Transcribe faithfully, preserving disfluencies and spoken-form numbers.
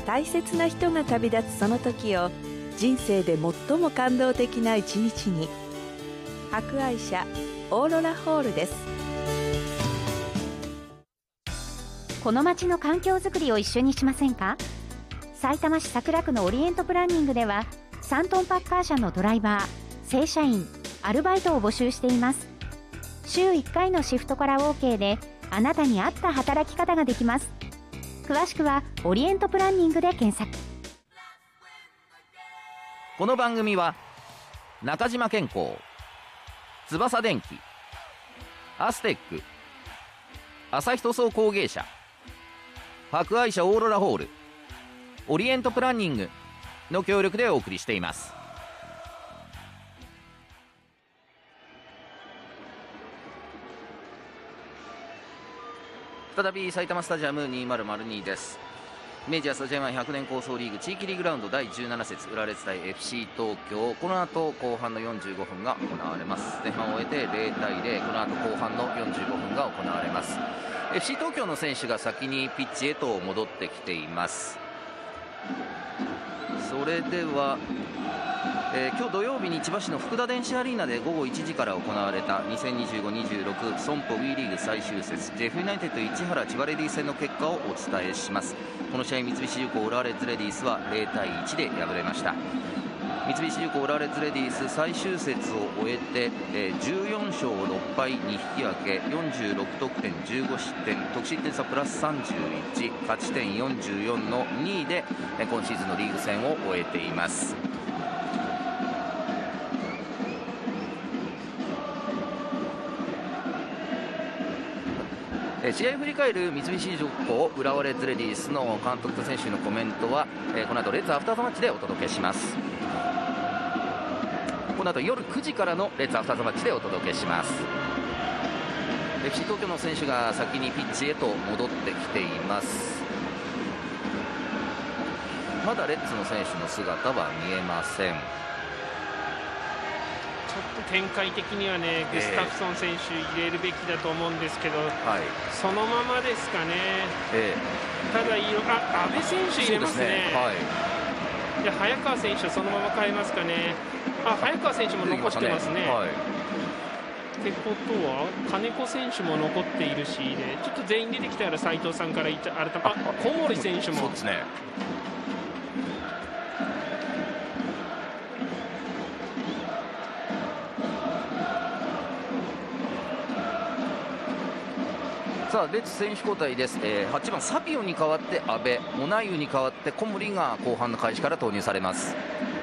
大切な人が旅立つその時を人生で最も感動的な一日に。博愛社オーロラホールです。 この街の環境づくりを一緒にしませんか。さいたま市桜区のオリエントプランニングではさんトンパッカー車のドライバー、正社員、アルバイトを募集しています。週いっかいのシフトから OK であなたに合った働き方ができます。詳しくはオリエントプランニングで検索。 この番組は中島健康、翼電機、アステック、朝日塗装工芸社、博愛社オーロラホール、オリエントプランニングの協力でお送りしています。再び埼玉スタジアムにせんにです。明治安田 ジェイワンひゃく 年構想リーグ地域リーグラウンドだいじゅうなな節浦和レッズ対 エフシー 東京、この後後半のよんじゅうごふんが行われます。前半を終えてゼロたいゼロ、この後後半のよんじゅうごふんが行われます。 エフシー 東京の選手が先にピッチへと戻ってきています。それでは、えー、今日土曜日に千葉市の福田電子アリーナでごごいちじから行われたにせんにじゅうご にじゅうろく 損保 WE リーグ最終節 ジェフユナイテッド市原千葉レディース戦の結果をお伝えします。この試合三菱重工浦和レッズレディースはゼロたいいちで敗れました。三菱重工浦和レッズレディース最終節を終えて、えー、じゅうよんしょうろっぱいに引き分け、よんじゅうろく得点じゅうご失点、得失点差プラスさんじゅういち、勝ち点よんじゅうよんのにいで、えー、今シーズンのリーグ戦を終えています。試合を振り返る三菱重工浦和レッズレディースの監督と選手のコメントは、えー、この後レッズアフターザマッチでお届けします。この後夜くじからのレッズアフターザマッチでお届けします。 エフシー 東京の選手が先にピッチへと戻ってきています。まだレッズの選手の姿は見えません。 ちょっと展開的にはね、グスタフソン選手入れるべきだと思うんですけど、はい、そのままですかね、えー、ただいろあ阿部選手入れますね。そうですね、はい、で早川選手はそのまま変えますかね。あ早川選手も残してますね。はい、ってことは金子選手も残っているしで、ちょっと全員出てきたら斉藤さんから言った改めあ小森選手もそうですね。さあレッズ選手交代です。えー、はちばんサピオに代わって阿部、モナユに代わって小森が後半の開始から投入されます。